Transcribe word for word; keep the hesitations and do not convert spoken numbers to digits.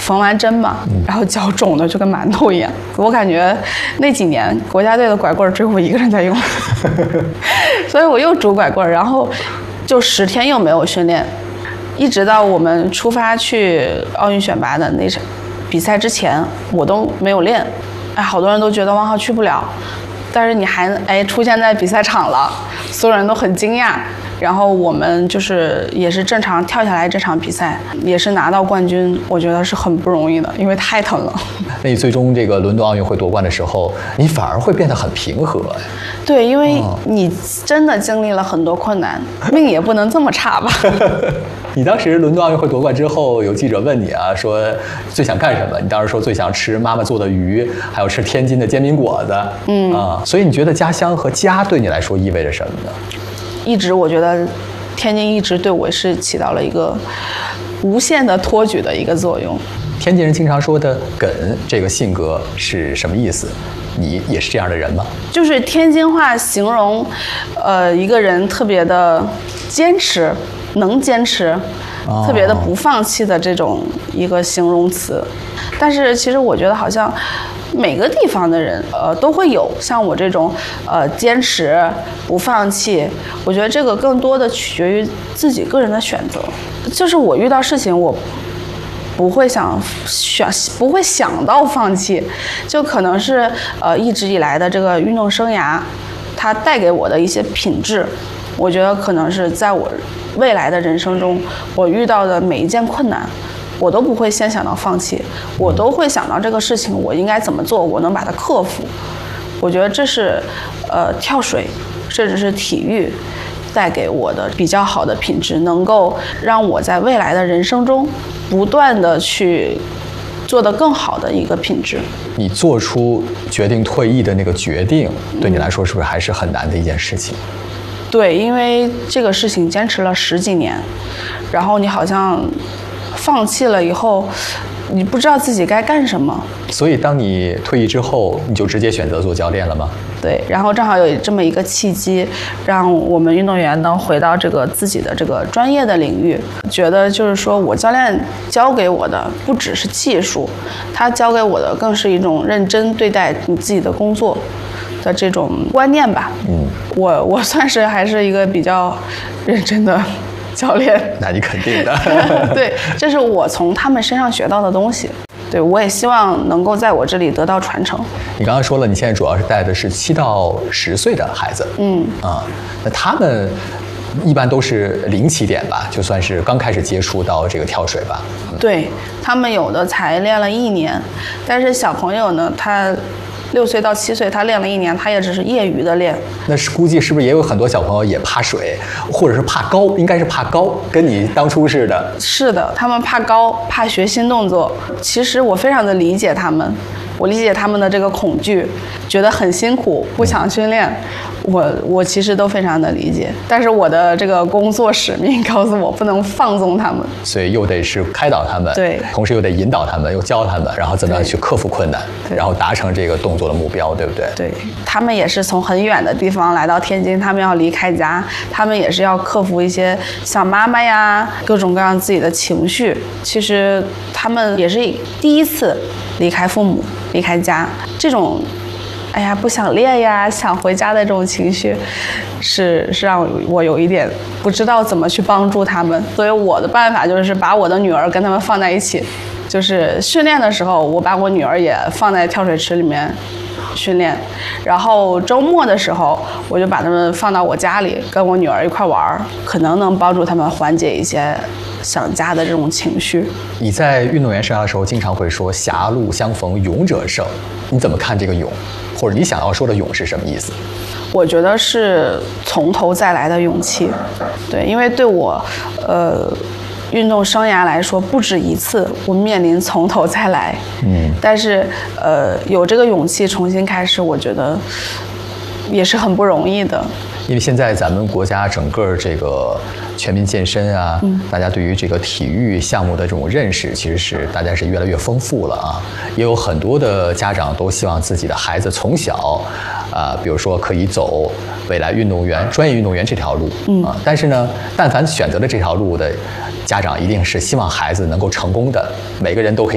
缝完针嘛，然后脚肿的就跟馒头一样。我感觉那几年国家队的拐棍只有我一个人在用，所以我又拄拐棍，然后就十天又没有训练，一直到我们出发去奥运选拔的那场比赛之前，我都没有练。哎，好多人都觉得王浩去不了，但是你还哎出现在比赛场了，所有人都很惊讶。然后我们就是也是正常跳下来这场比赛，也是拿到冠军，我觉得是很不容易的，因为太疼了。 那你最终这个伦敦奥运会夺冠的时候，你反而会变得很平和。 对，因为你真的经历了很多困难，命也不能这么差吧。 你当时伦敦奥运会夺冠之后，有记者问你啊，说最想干什么？你当时说最想吃妈妈做的鱼，还有吃天津的煎饼果子。嗯啊，所以你觉得家乡和家对你来说意味着什么呢？ 一直我觉得天津一直对我是起到了一个无限的托举的一个作用。 天津人经常说的梗这个性格是什么意思？你也是这样的人吗？ 就是天津话形容呃一个人特别的坚持，能坚持，哦、特别的不放弃的这种一个形容词。但是其实我觉得好像每个地方的人呃都会有像我这种呃坚持不放弃，我觉得这个更多的取决于自己个人的选择。就是我遇到事情我不会想想不会想到放弃，就可能是呃一直以来的这个运动生涯它带给我的一些品质，我觉得可能是在我未来的人生中我遇到的每一件困难我都不会先想到放弃，我都会想到这个事情我应该怎么做，我能把它克服。我觉得这是呃跳水甚至是体育带给我的比较好的品质，能够让我在未来的人生中不断的去做得更好的一个品质。 你做出决定退役的那个决定，对你来说是不是还是很难的一件事情？ 对，因为这个事情坚持了十几年，然后你好像放弃了以后，你不知道自己该干什么。 所以当你退役之后，你就直接选择做教练了吗？ 对，然后正好有这么一个契机，让我们运动员能回到这个自己的这个专业的领域。觉得就是说我教练教给我的不只是技术，他教给我的更是一种认真对待你自己的工作的这种观念吧。嗯，我我算是还是一个比较认真的教练。 那你肯定的。 对，这是我从他们身上学到的东西。对，我也希望能够在我这里得到传承。 你刚刚说了，你现在主要是带的是七到十岁的孩子。嗯啊，那他们一般都是零起点吧，就算是刚开始接触到这个跳水吧。 嗯、对，他们有的才练了一年，但是小朋友呢，他六岁到七岁，他练了一年，他也只是业余的练。 那是估计是不是也有很多小朋友也怕水，或者是怕高？应该是怕高，跟你当初似的。 是的，他们怕高，怕学新动作。其实我非常的理解他们，我理解他们的这个恐惧，觉得很辛苦，不想训练。我我其实都非常的理解，但是我的这个工作使命告诉我不能放纵他们， 所以又得是开导他们， 对， 同时又得引导他们，又教他们，然后怎么样去克服困难，然后达成这个动作的目标，对不对？ 对，他们也是从很远的地方来到天津，他们要离开家，他们也是要克服一些想妈妈呀，各种各样自己的情绪。其实他们也是第一次离开父母，离开家，这种哎呀，不想练呀，想回家的这种情绪，是是让我有一点不知道怎么去帮助他们。所以我的办法就是把我的女儿跟他们放在一起，就是训练的时候，我把我女儿也放在跳水池里面训练，然后周末的时候，我就把他们放到我家里，跟我女儿一块玩，可能能帮助他们缓解一些想家的这种情绪。 你在运动员生涯的时候，经常会说狭路相逢勇者胜，你怎么看这个勇？或者你想要说的勇是什么意思？ 我觉得是从头再来的勇气。对，因为对我，呃，运动生涯来说，不止一次我面临从头再来。嗯。但是，呃，有这个勇气重新开始，我觉得也是很不容易的。 因为现在咱们国家整个这个全民健身啊，嗯、大家对于这个体育项目的这种认识，其实是大家是越来越丰富了啊。也有很多的家长都希望自己的孩子从小，啊、呃，比如说可以走未来运动员、专业运动员这条路，嗯啊。但是呢，但凡选择了这条路的家长，一定是希望孩子能够成功的，每个人都可以